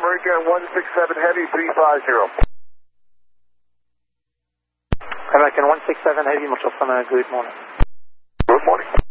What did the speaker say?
American 167 Heavy 350. American 167 Heavy, Montreal, good morning. Good morning.